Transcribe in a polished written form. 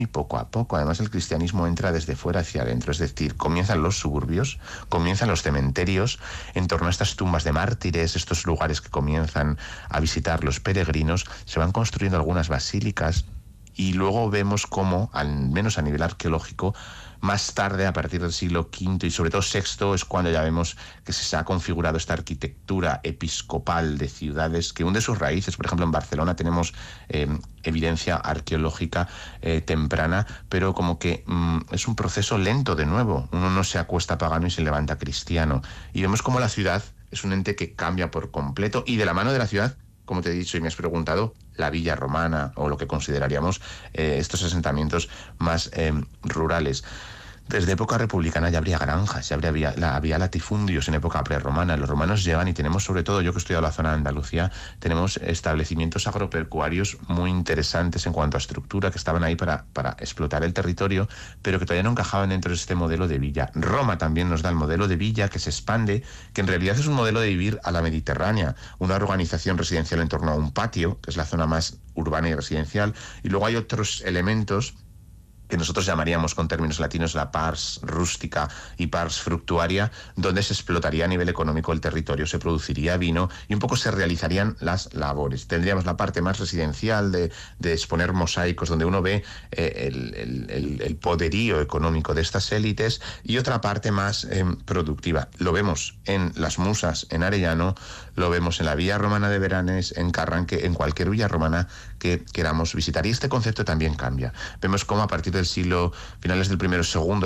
Y poco a poco, además, el cristianismo entra desde fuera hacia adentro, es decir, comienzan los suburbios, comienzan los cementerios, en torno a estas tumbas de mártires, estos lugares que comienzan a visitar los peregrinos, se van construyendo algunas basílicas y luego vemos cómo, al menos a nivel arqueológico, más tarde, a partir del siglo V y sobre todo VI, es cuando ya vemos que se ha configurado esta arquitectura episcopal de ciudades que hunde sus raíces. Por ejemplo, en Barcelona tenemos evidencia arqueológica temprana, pero como que es un proceso lento de nuevo. Uno no se acuesta pagano y se levanta cristiano. Y vemos cómo la ciudad es un ente que cambia por completo y de la mano de la ciudad, como te he dicho y me has preguntado, la villa romana o lo que consideraríamos estos asentamientos más rurales. Desde época republicana ya habría granjas, ya había latifundios en época prerromana. Los romanos llegan y tenemos, sobre todo yo que he estudiado la zona de Andalucía, tenemos establecimientos agropecuarios muy interesantes en cuanto a estructura, que estaban ahí para explotar el territorio, pero que todavía no encajaban dentro de este modelo de villa. Roma también nos da el modelo de villa que se expande, que en realidad es un modelo de vivir a la mediterránea, una organización residencial en torno a un patio, que es la zona más urbana y residencial, y luego hay otros elementos que nosotros llamaríamos con términos latinos la pars rústica y pars fructuaria, donde se explotaría a nivel económico el territorio, se produciría vino y un poco se realizarían las labores. Tendríamos la parte más residencial de exponer mosaicos, donde uno ve el poderío económico de estas élites, y otra parte más productiva. Lo vemos en Las Musas, en Arellano, lo vemos en la Villa Romana de Beranes, en Carranque, en cualquier villa romana que queramos visitar. Y este concepto también cambia. Vemos cómo a partir del siglo, finales del primero, segundo